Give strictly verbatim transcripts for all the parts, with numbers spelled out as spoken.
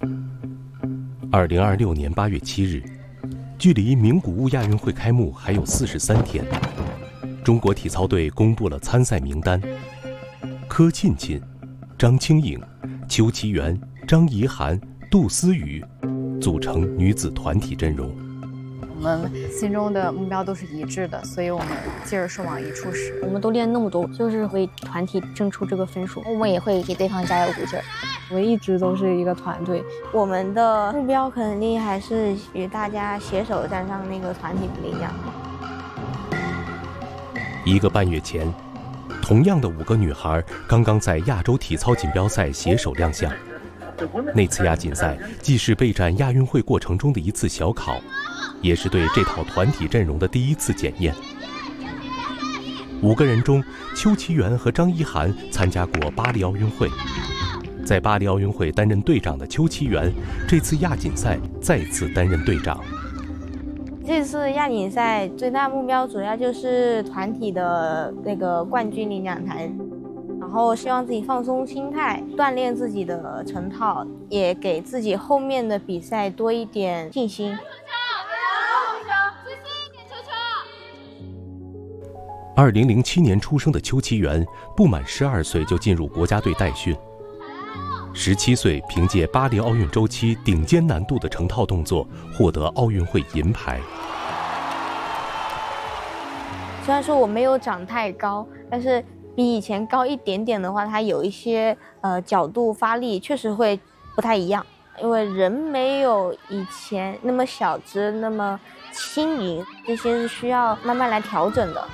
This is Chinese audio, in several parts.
二零二六年八月七日，距离名古屋亚运会开幕还有四十三天，中国体操队公布了参赛名单：柯沁沁、张清颖、邱其媛、张怡涵、杜思雨，组成女子团体阵容。 我们心中的目标都是一致的，所以我们劲儿是往一处使。 我们都练那么多，就是为团体争出这个分数。 我们也会给对方加油鼓劲儿。 我们一直都是一个团队， 我们的目标肯定还是与大家携手站上那个团体的力量。 一个半月前，同样的五个女孩刚刚在亚洲体操锦标赛携手亮相。那次亚锦赛既是备战亚运会过程中的一次小考，也是对这套团体阵容的第一次检验。五个人中，邱其媛和张怡涵参加过巴黎奥运会，在巴黎奥运会担任队长的邱其媛，这次亚锦赛再次担任队长。 这次亚锦赛最大目标主要就是团体的那个冠军领奖台，然后希望自己放松心态，锻炼自己的成套，也给自己后面的比赛多一点信心。 二零零七年出生的邱其媛，不满十二岁就进入国家队代训。十七岁凭借巴黎奥运周期顶尖难度的成套动作，获得奥运会银牌。 虽然说我没有长太高，但是比以前高一点点的话，它有一些呃角度发力确实会不太一样，因为人没有以前那么小只，那么轻盈，这些是需要慢慢来调整的。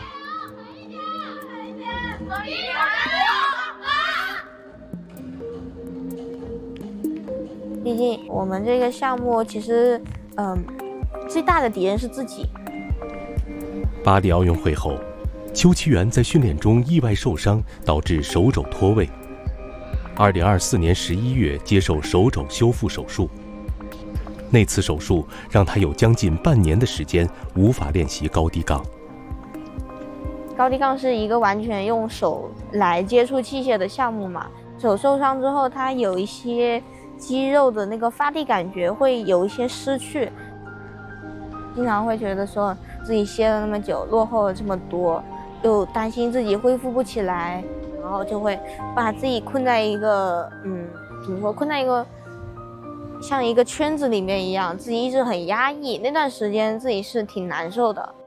毕竟我们这个项目其实，嗯、呃，最大的敌人是自己。 巴黎奥运会后，邱其媛在训练中意外受伤，导致手肘脱位。二零二四年十一月接受手肘修复手术。那次手术让她有将近半年的时间无法练习高低杠。 高低杠是一个完全用手来接触器械的项目嘛，手受伤之后，它有一些肌肉的那个发力感觉会有一些失去，经常会觉得说自己歇了那么久，落后了这么多，又担心自己恢复不起来，然后就会把自己困在一个嗯，怎么说，困在一个像一个圈子里面一样，自己一直很压抑，那段时间自己是挺难受的。